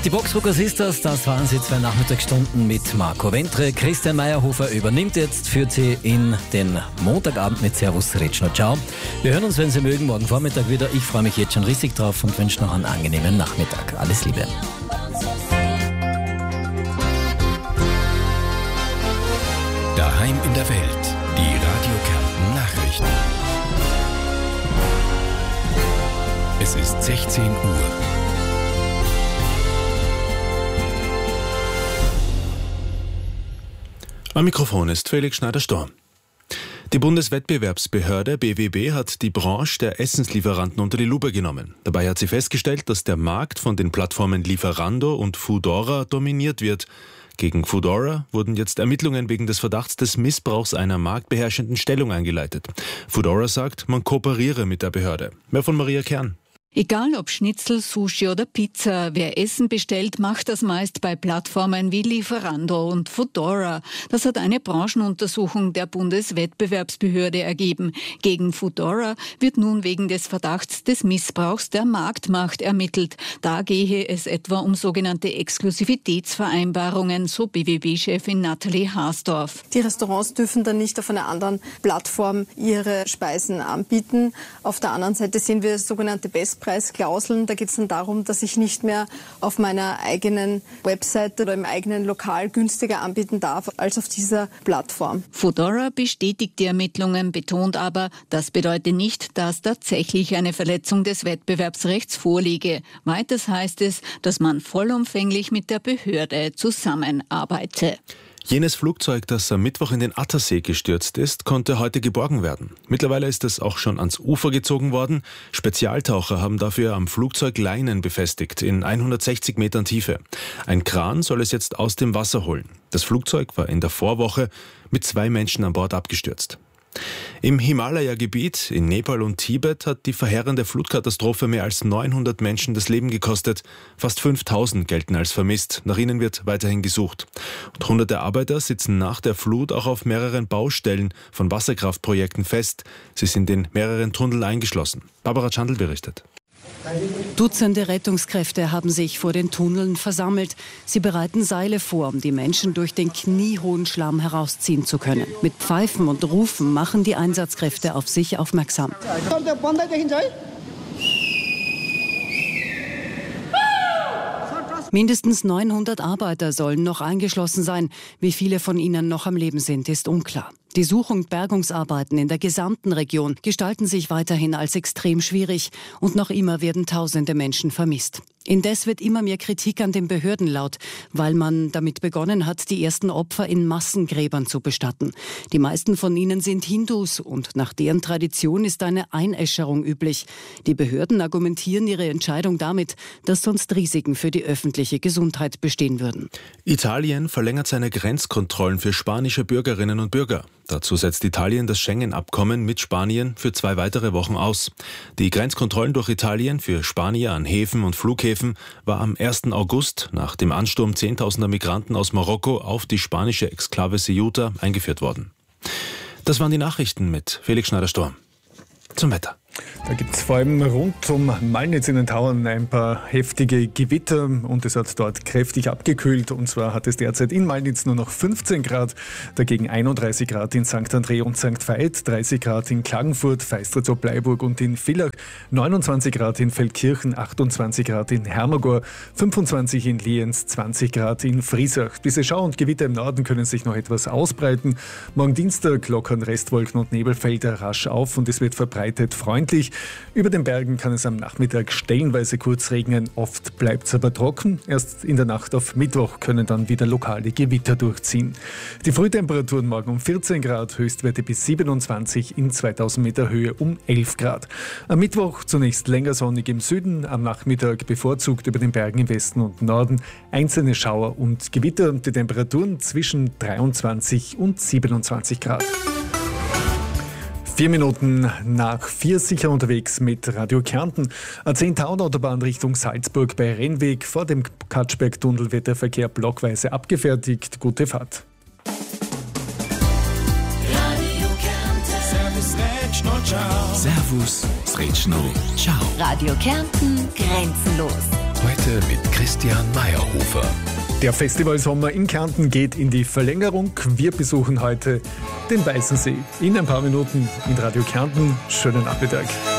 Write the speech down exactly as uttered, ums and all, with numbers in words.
Die Boxburger Sisters, das waren sie zwei Nachmittagsstunden mit Marco Wentre. Christian Meyerhofer übernimmt jetzt, führt sie in den Montagabend mit Servus Retschner. Ciao. Wir hören uns, wenn Sie mögen, morgen Vormittag wieder. Ich freue mich jetzt schon riesig drauf und wünsche noch einen angenehmen Nachmittag. Alles Liebe. Daheim in der Welt, die Radio Kärnten Nachrichten. Es ist sechzehn Uhr. Am Mikrofon ist Felix Schneider-Storm. Die Bundeswettbewerbsbehörde B W B hat die Branche der Essenslieferanten unter die Lupe genommen. Dabei hat sie festgestellt, dass der Markt von den Plattformen Lieferando und Foodora dominiert wird. Gegen Foodora wurden jetzt Ermittlungen wegen des Verdachts des Missbrauchs einer marktbeherrschenden Stellung eingeleitet. Foodora sagt, man kooperiere mit der Behörde. Mehr von Maria Kern. Egal ob Schnitzel, Sushi oder Pizza, wer Essen bestellt, macht das meist bei Plattformen wie Lieferando und Foodora. Das hat eine Branchenuntersuchung der Bundeswettbewerbsbehörde ergeben. Gegen Foodora wird nun wegen des Verdachts des Missbrauchs der Marktmacht ermittelt. Da gehe es etwa um sogenannte Exklusivitätsvereinbarungen, so B W B-Chefin Nathalie Haasdorf. Die Restaurants dürfen dann nicht auf einer anderen Plattform ihre Speisen anbieten. Auf der anderen Seite sehen wir sogenannte Best Preisklauseln. Da geht es dann darum, dass ich nicht mehr auf meiner eigenen Webseite oder im eigenen Lokal günstiger anbieten darf als auf dieser Plattform. Foodora bestätigt die Ermittlungen, betont aber, das bedeutet nicht, dass tatsächlich eine Verletzung des Wettbewerbsrechts vorliege. Weiters heißt es, dass man vollumfänglich mit der Behörde zusammenarbeite. Jenes Flugzeug, das am Mittwoch in den Attersee gestürzt ist, konnte heute geborgen werden. Mittlerweile ist es auch schon ans Ufer gezogen worden. Spezialtaucher haben dafür am Flugzeug Leinen befestigt, in hundertsechzig Metern Tiefe. Ein Kran soll es jetzt aus dem Wasser holen. Das Flugzeug war in der Vorwoche mit zwei Menschen an Bord abgestürzt. Im Himalaya-Gebiet in Nepal und Tibet hat die verheerende Flutkatastrophe mehr als neunhundert Menschen das Leben gekostet. Fast fünftausend gelten als vermisst. Nach ihnen wird weiterhin gesucht. Und hunderte Arbeiter sitzen nach der Flut auch auf mehreren Baustellen von Wasserkraftprojekten fest. Sie sind in mehreren Tunneln eingeschlossen. Barbara Chandl berichtet. Dutzende Rettungskräfte haben sich vor den Tunneln versammelt. Sie bereiten Seile vor, um die Menschen durch den kniehohen Schlamm herausziehen zu können. Mit Pfeifen und Rufen machen die Einsatzkräfte auf sich aufmerksam. Mindestens neunhundert Arbeiter sollen noch eingeschlossen sein. Wie viele von ihnen noch am Leben sind, ist unklar. Die Such- und Bergungsarbeiten in der gesamten Region gestalten sich weiterhin als extrem schwierig und noch immer werden tausende Menschen vermisst. Indes wird immer mehr Kritik an den Behörden laut, weil man damit begonnen hat, die ersten Opfer in Massengräbern zu bestatten. Die meisten von ihnen sind Hindus und nach deren Tradition ist eine Einäscherung üblich. Die Behörden argumentieren ihre Entscheidung damit, dass sonst Risiken für die öffentliche Gesundheit bestehen würden. Italien verlängert seine Grenzkontrollen für spanische Bürgerinnen und Bürger. Dazu setzt Italien das Schengen-Abkommen mit Spanien für zwei weitere Wochen aus. Die Grenzkontrollen durch Italien für Spanier an Häfen und Flughäfen war am ersten August nach dem Ansturm zehntausender Migranten aus Marokko auf die spanische Exklave Ceuta eingeführt worden. Das waren die Nachrichten mit Felix Schneider-Storm. Zum Wetter. Da gibt es vor allem rund um Malnitz in den Tauern ein paar heftige Gewitter und es hat dort kräftig abgekühlt. Und zwar hat es derzeit in Malnitz nur noch fünfzehn Grad, dagegen einunddreißig Grad in Sankt André und Sankt Veit, dreißig Grad in Klagenfurt, Feistritz, Bleiburg und in Villach, neunundzwanzig Grad in Feldkirchen, achtundzwanzig Grad in Hermagor, fünfundzwanzig in Lienz, zwanzig Grad in Friesach. Diese Schau- und Gewitter im Norden können sich noch etwas ausbreiten. Morgen Dienstag lockern Restwolken und Nebelfelder rasch auf und es wird verbreitet freundlich. Über den Bergen kann es am Nachmittag stellenweise kurz regnen, oft bleibt es aber trocken. Erst in der Nacht auf Mittwoch können dann wieder lokale Gewitter durchziehen. Die Frühtemperaturen morgen um vierzehn Grad, Höchstwerte bis siebenundzwanzig, in zweitausend Meter Höhe um elf Grad. Am Mittwoch zunächst länger sonnig im Süden, am Nachmittag bevorzugt über den Bergen im Westen und Norden einzelne Schauer und Gewitter. Die Temperaturen zwischen dreiundzwanzig und siebenundzwanzig Grad. Vier Minuten nach vier sicher unterwegs mit Radio Kärnten. A zehn Autobahn Richtung Salzburg bei Rennweg. Vor dem Katschberg-Tunnel wird der Verkehr blockweise abgefertigt. Gute Fahrt. Radio Kärnten. Servus, Retschno, ciao. Servus, Retschno, ciao. Radio Kärnten, grenzenlos. Heute mit Christian Meyerhofer. Der Festivalsommer in Kärnten geht in die Verlängerung. Wir besuchen heute den Weißensee. In ein paar Minuten in Radio Kärnten. Schönen Nachmittag.